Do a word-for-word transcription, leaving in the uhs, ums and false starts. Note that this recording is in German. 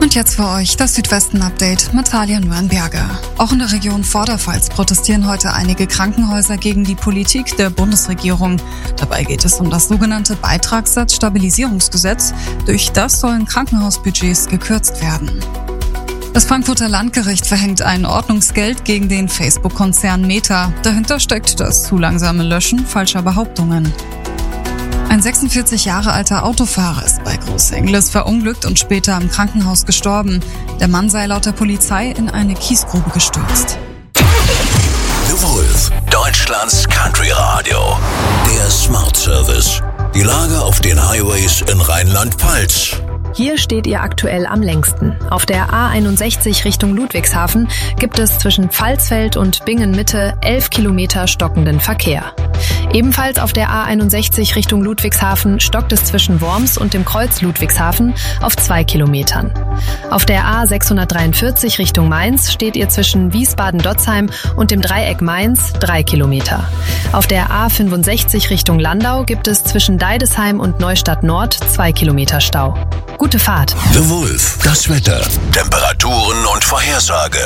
Und jetzt für euch das Südwesten-Update mit Talia Nürnberger. Auch in der Region Vorderpfalz protestieren heute einige Krankenhäuser gegen die Politik der Bundesregierung. Dabei geht es um das sogenannte Beitragssatzstabilisierungsgesetz. Durch das sollen Krankenhausbudgets gekürzt werden. Das Frankfurter Landgericht verhängt ein Ordnungsgeld gegen den Facebook-Konzern Meta. Dahinter steckt das zu langsame Löschen falscher Behauptungen. Ein sechsundvierzig Jahre alter Autofahrer ist bei Großengles verunglückt und später im Krankenhaus gestorben. Der Mann sei laut der Polizei in eine Kiesgrube gestürzt. The Wolf, Deutschlands Country Radio. Der Smart Service. Die Lage auf den Highways in Rheinland-Pfalz. Hier steht ihr aktuell am längsten. Auf der A einundsechzig Richtung Ludwigshafen gibt es zwischen Pfalzfeld und Bingen-Mitte elf Kilometer stockenden Verkehr. Ebenfalls auf der A einundsechzig Richtung Ludwigshafen stockt es zwischen Worms und dem Kreuz Ludwigshafen auf zwei Kilometern. Auf der A sechshundertdreiundvierzig Richtung Mainz steht ihr zwischen Wiesbaden-Dotzheim und dem Dreieck Mainz drei Kilometer. Auf der A fünfundsechzig Richtung Landau gibt es zwischen Deidesheim und Neustadt Nord zwei Kilometer Stau. Gute Fahrt. The Wolf, das Wetter, Temperaturen und Vorhersage.